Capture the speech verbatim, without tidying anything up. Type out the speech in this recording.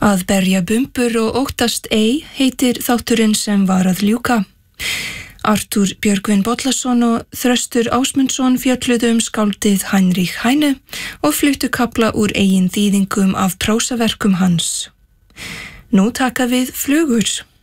Að berja bumbur og óttast ei heitir þátturinn sem var að ljúka. Artúr Björgvin Bollason og Þröstur Ásmundsson fjölluðu um skáldið Heinrich Heine og fluttu kafla úr eigin þýðingum af prósaverkum hans. Nú taka við flugur.